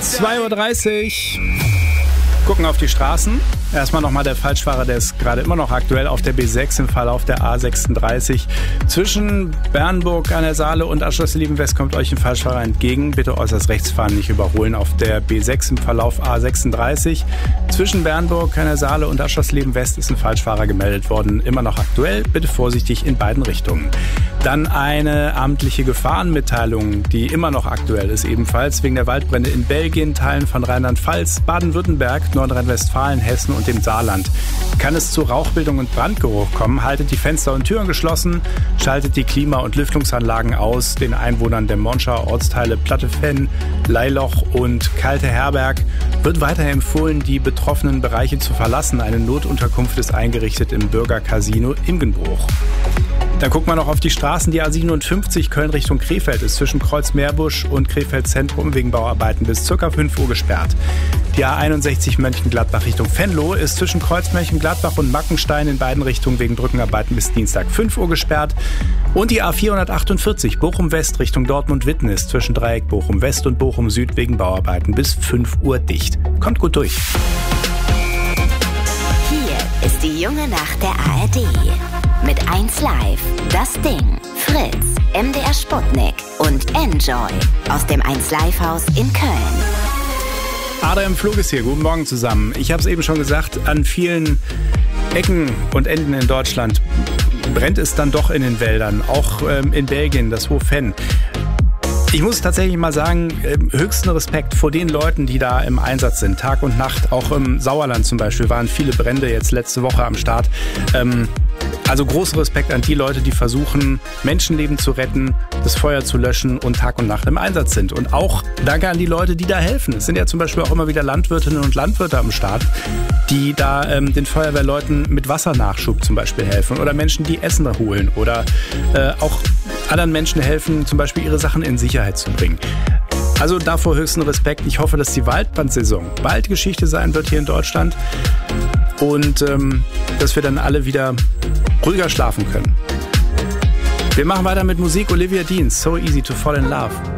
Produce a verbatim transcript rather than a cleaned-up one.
zwei Uhr dreißig. Gucken auf die Straßen. Erstmal nochmal der Falschfahrer, der ist gerade immer noch aktuell auf der B sechs im Verlauf der A sechsunddreißig. Zwischen Bernburg an der Saale und Aschersleben-West kommt euch ein Falschfahrer entgegen. Bitte äußerst rechts fahren, nicht überholen auf der B sechs im Verlauf A sechsunddreißig. Zwischen Bernburg an der Saale und Aschersleben-West ist ein Falschfahrer gemeldet worden. Immer noch aktuell. Bitte vorsichtig in beiden Richtungen. Dann eine amtliche Gefahrenmitteilung, die immer noch aktuell ist, ebenfalls wegen der Waldbrände in Belgien, Teilen von Rheinland-Pfalz, Baden-Württemberg, Nordrhein-Westfalen, Hessen und dem Saarland. Kann es zu Rauchbildung und Brandgeruch kommen, haltet die Fenster und Türen geschlossen, schaltet die Klima- und Lüftungsanlagen aus. Den Einwohnern der Monschauer Ortsteile Plattefenn, Leiloch und Kalte Herberg wird weiter empfohlen, die betroffenen Bereiche zu verlassen. Eine Notunterkunft ist eingerichtet im Bürgercasino Imgenbruch. Dann gucken wir noch auf die Straßen. Die A siebenundfünfzig Köln Richtung Krefeld ist zwischen Kreuz-Meerbusch und Krefeld Zentrum wegen Bauarbeiten bis ca. fünf Uhr gesperrt. Die A einundsechzig Mönchengladbach Richtung Venlo ist zwischen Kreuz-Mönchengladbach und Mackenstein in beiden Richtungen wegen Brückenarbeiten bis Dienstag fünf Uhr gesperrt. Und die A vierhundertachtundvierzig Bochum West Richtung Dortmund-Witten ist zwischen Dreieck Bochum West und Bochum Süd wegen Bauarbeiten bis fünf Uhr dicht. Kommt gut durch. Hier ist die junge Nacht der A R D. Mit eins Live, Das Ding, Fritz, M D R Sputnik und Enjoy aus dem eins Live Haus in Köln. Adrian Flug ist hier. Guten Morgen zusammen. Ich habe es eben schon gesagt, an vielen Ecken und Enden in Deutschland brennt es dann doch in den Wäldern. Auch ähm, in Belgien, das Hof-Venn. Ich muss tatsächlich mal sagen, höchsten Respekt vor den Leuten, die da im Einsatz sind. Tag und Nacht, auch im Sauerland zum Beispiel, waren viele Brände jetzt letzte Woche am Start. Ähm, also großen Respekt an die Leute, die versuchen, Menschenleben zu retten, das Feuer zu löschen und Tag und Nacht im Einsatz sind. Und auch danke an die Leute, die da helfen. Es sind ja zum Beispiel auch immer wieder Landwirtinnen und Landwirte am Start, die da ähm, den Feuerwehrleuten mit Wassernachschub zum Beispiel helfen oder Menschen, die Essen holen oder äh, auch anderen Menschen helfen, zum Beispiel ihre Sachen in Sicherheit zu bringen. Also davor höchsten Respekt. Ich hoffe, dass die Waldbrandsaison bald Geschichte sein wird hier in Deutschland und ähm, dass wir dann alle wieder ruhiger schlafen können. Wir machen weiter mit Musik. Olivia Dean, So Easy to Fall in Love.